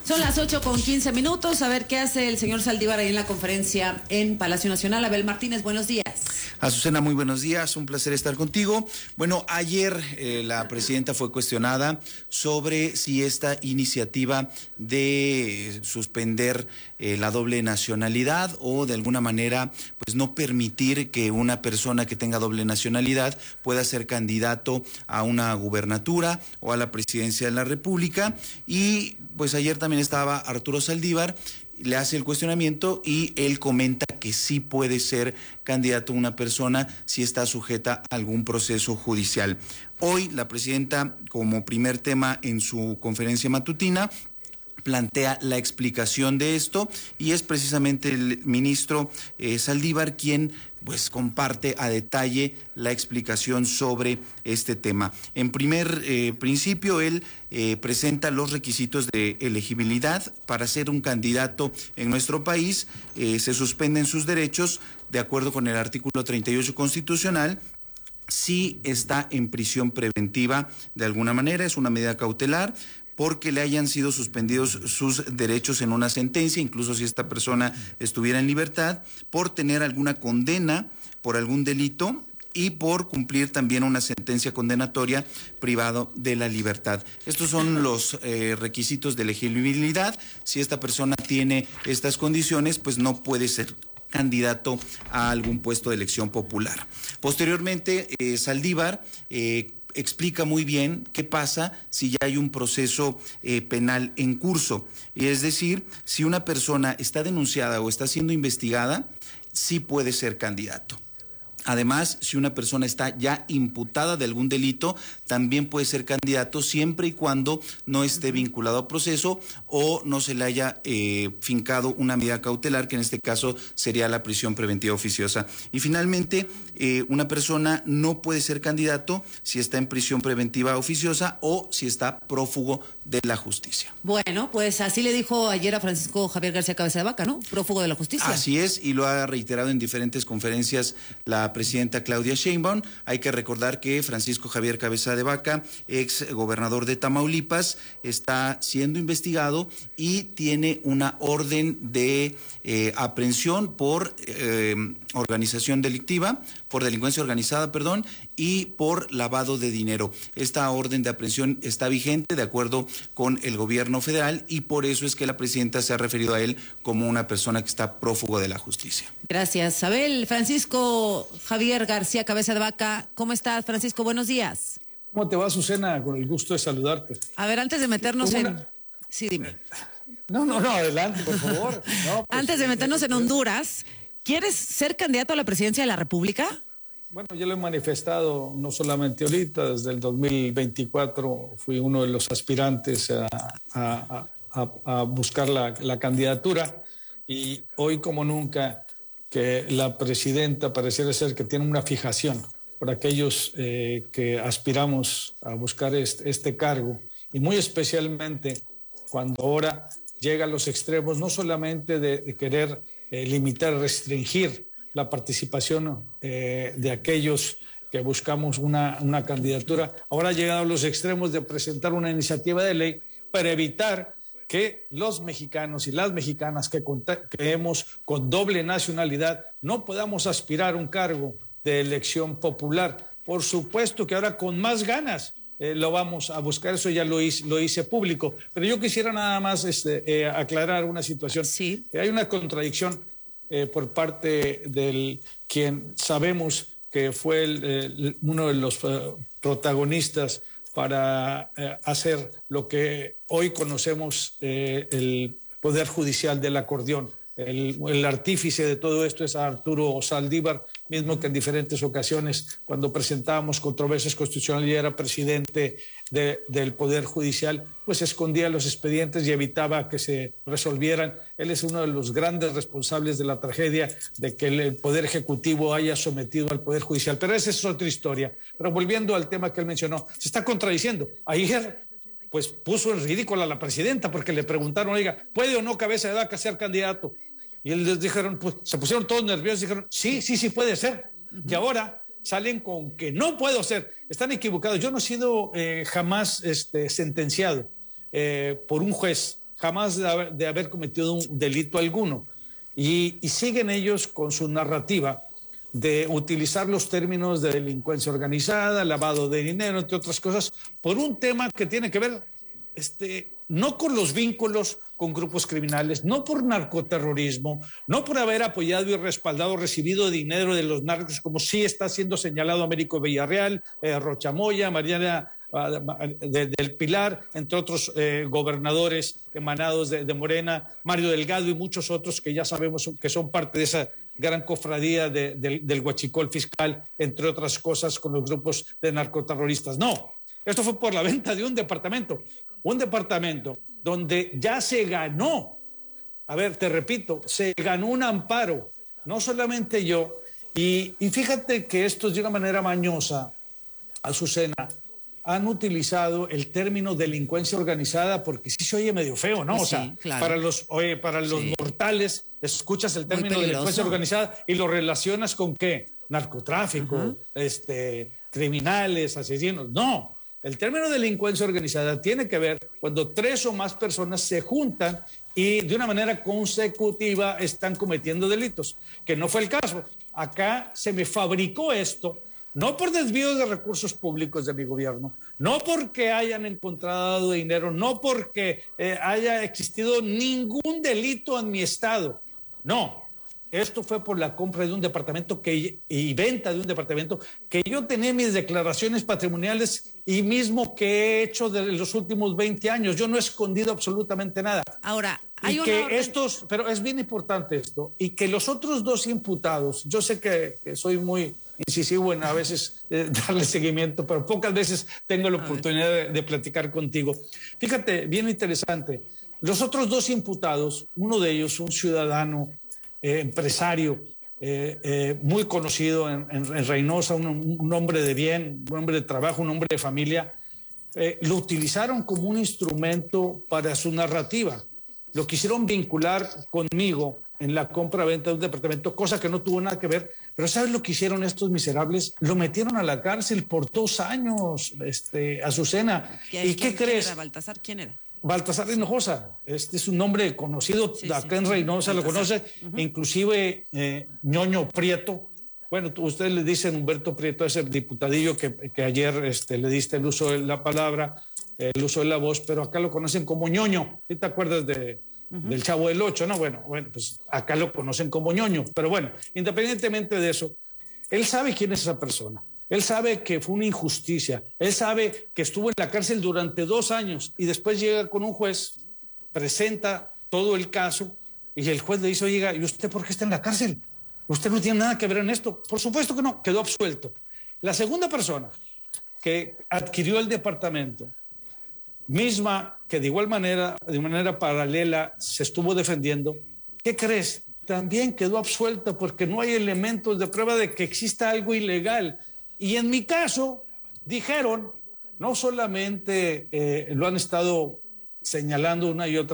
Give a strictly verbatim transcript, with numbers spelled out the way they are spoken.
Son las ocho con quince minutos. A ver qué hace el señor Saldívar ahí en la conferencia en Palacio Nacional. Abel Martínez, buenos días. Azucena, muy buenos días, un placer estar contigo. Bueno, ayer eh, la presidenta fue cuestionada sobre si esta iniciativa de eh, suspender eh, la doble nacionalidad o de alguna manera pues no permitir que una persona que tenga doble nacionalidad pueda ser candidato a una gubernatura o a la presidencia de la República. Y pues ayer también estaba Arturo Saldívar, le hace el cuestionamiento y él comenta que sí puede ser candidato una persona si está sujeta a algún proceso judicial. Hoy la presidenta, como primer tema en su conferencia matutina, plantea la explicación de esto y es precisamente el ministro eh, Saldívar quien pues comparte a detalle la explicación sobre este tema. En primer eh, principio, él eh, presenta los requisitos de elegibilidad para ser un candidato en nuestro país. Eh, se suspenden sus derechos de acuerdo con el artículo treinta y ocho constitucional. Si está en prisión preventiva de alguna manera, es una medida cautelar, porque le hayan sido suspendidos sus derechos en una sentencia, incluso si esta persona estuviera en libertad, por tener alguna condena por algún delito y por cumplir también una sentencia condenatoria privado de la libertad. Estos son los eh, requisitos de elegibilidad. Si esta persona tiene estas condiciones, pues no puede ser candidato a algún puesto de elección popular. Posteriormente, eh, Saldívar eh, explica muy bien qué pasa si ya hay un proceso eh, penal en curso. Es decir, si una persona está denunciada o está siendo investigada, sí puede ser candidato. Además, si una persona está ya imputada de algún delito, también puede ser candidato siempre y cuando no esté vinculado a proceso o no se le haya eh, fincado una medida cautelar, que en este caso sería la prisión preventiva oficiosa. Y finalmente, eh, una persona no puede ser candidato si está en prisión preventiva oficiosa o si está prófugo de la justicia. Bueno, pues así le dijo ayer a Francisco Javier García Cabeza de Vaca, ¿no? Prófugo de la justicia. Así es, y lo ha reiterado en diferentes conferencias la presidenta Claudia Sheinbaum. Hay que recordar que Francisco Javier Cabeza de Vaca, ex gobernador de Tamaulipas, está siendo investigado y tiene una orden de eh, aprehensión por eh, organización delictiva, por delincuencia organizada, perdón, y por lavado de dinero. Esta orden de aprehensión está vigente de acuerdo con el gobierno federal y por eso es que la presidenta se ha referido a él como una persona que está prófugo de la justicia. Gracias, Abel. Francisco Javier García Cabeza de Vaca, ¿cómo estás, Francisco? Buenos días. ¿Cómo te va, Azucena? Con el gusto de saludarte. A ver, antes de meternos una... en... Sí, dime. No, no, no, adelante, por favor. No, pues, antes de meternos en Honduras, ¿quieres ser candidato a la presidencia de la República? Bueno, yo lo he manifestado no solamente ahorita, desde el dos mil veinticuatro fui uno de los aspirantes a, a, a, a buscar la, la candidatura y hoy como nunca que la presidenta pareciera ser que tiene una fijación por aquellos eh, que aspiramos a buscar este, este cargo y muy especialmente cuando ahora llega a los extremos no solamente de, de querer eh, limitar, restringir la participación eh, de aquellos que buscamos una, una candidatura, ahora ha llegado a los extremos de presentar una iniciativa de ley para evitar que los mexicanos y las mexicanas que creemos con doble nacionalidad no podamos aspirar a un cargo de elección popular. Por supuesto que ahora con más ganas eh, lo vamos a buscar, eso ya lo hice, lo hice público. Pero yo quisiera nada más este, eh, aclarar una situación. Sí. Hay una contradicción eh, por parte del quien sabemos que fue el, el, uno de los uh, protagonistas para eh, hacer lo que hoy conocemos eh, el Poder Judicial del acordeón. El, el artífice de todo esto es Arturo Saldívar, mismo que en diferentes ocasiones, cuando presentábamos controversias constitucionales y era presidente de, del Poder Judicial, pues escondía los expedientes y evitaba que se resolvieran. Él es uno de los grandes responsables de la tragedia de que el Poder Ejecutivo haya sometido al Poder Judicial. Pero esa es otra historia. Pero volviendo al tema que él mencionó, se está contradiciendo. Ayer, pues puso en ridículo a la presidenta porque le preguntaron, oiga, ¿puede o no Cabeza de Vaca ser candidato? Y les dijeron, pues se pusieron todos nerviosos y dijeron, sí, sí, sí puede ser. Uh-huh. Y ahora salen con que no puedo ser. Están equivocados. Yo no he sido eh, jamás este, sentenciado eh, por un juez jamás de haber, de haber cometido un delito alguno. Y, y siguen ellos con su narrativa de utilizar los términos de delincuencia organizada, lavado de dinero, entre otras cosas, por un tema que tiene que ver este, no con los vínculos con grupos criminales, no por narcoterrorismo, no por haber apoyado y respaldado, recibido dinero de los narcos, como sí está siendo señalado Américo Villarreal, eh, Rocha Moya, Mariana de, del Pilar, entre otros eh, gobernadores emanados de, de Morena, Mario Delgado y muchos otros que ya sabemos que son parte de esa gran cofradía de, de, del huachicol fiscal, entre otras cosas, con los grupos de narcoterroristas. No, esto fue por la venta de un departamento, un departamento donde ya se ganó, a ver, te repito, se ganó un amparo, no solamente yo, y, y fíjate que estos de una manera mañosa, Azucena, han utilizado el término delincuencia organizada porque sí se oye medio feo, ¿no? O sea, sí, claro. para los, oye, para los sí. mortales, escuchas el término delincuencia organizada y lo relacionas con ¿qué? Narcotráfico, uh-huh. este, criminales, asesinos. No, el término delincuencia organizada tiene que ver cuando tres o más personas se juntan y de una manera consecutiva están cometiendo delitos, que no fue el caso. Acá se me fabricó esto, no por desvíos de recursos públicos de mi gobierno, no porque hayan encontrado dinero, no porque eh, haya existido ningún delito en mi estado. No, esto fue por la compra de un departamento que, y venta de un departamento que yo tenía mis declaraciones patrimoniales y mismo que he hecho de los últimos veinte años. Yo no he escondido absolutamente nada. Ahora, hay y una que orden... estos, pero es bien importante esto, y que los otros dos imputados, yo sé que, que soy muy incisivo en a veces eh, darle seguimiento, pero pocas veces tengo la oportunidad de, de platicar contigo. Fíjate, bien interesante, los otros dos imputados, uno de ellos, un ciudadano, eh, empresario, eh, eh, muy conocido en, en, en Reynosa, un, un hombre de bien, un hombre de trabajo, un hombre de familia, eh, lo utilizaron como un instrumento para su narrativa. Lo quisieron vincular conmigo en la compra-venta de un departamento, cosa que no tuvo nada que ver. Pero ¿sabes lo que hicieron estos miserables? Lo metieron a la cárcel por dos años, este, Azucena. ¿Y qué crees? ¿Quién era Baltasar? ¿Quién era? Baltasar Hinojosa. Este es un nombre conocido, sí, acá sí, en Reynosa lo conoce, uh-huh. inclusive eh, Ñoño Prieto. Bueno, ustedes le dicen Humberto Prieto, ese diputadillo que, que ayer este, le diste el uso de la palabra, el uso de la voz, pero acá lo conocen como Ñoño. ¿Sí te acuerdas de, uh-huh. del Chavo del Ocho? No, bueno, bueno, pues acá lo conocen como Ñoño. Pero bueno, independientemente de eso, él sabe quién es esa persona. Él sabe que fue una injusticia. Él sabe que estuvo en la cárcel durante dos años y después llega con un juez, presenta todo el caso y el juez le dice, oiga, ¿y usted por qué está en la cárcel? Usted no tiene nada que ver en esto. Por supuesto que no, quedó absuelto. La segunda persona que adquirió el departamento, misma que de igual manera, de manera paralela, se estuvo defendiendo, ¿qué crees? También quedó absuelta porque no hay elementos de prueba de que exista algo ilegal. Y en mi caso, dijeron, no solamente eh, lo han estado señalando una y otra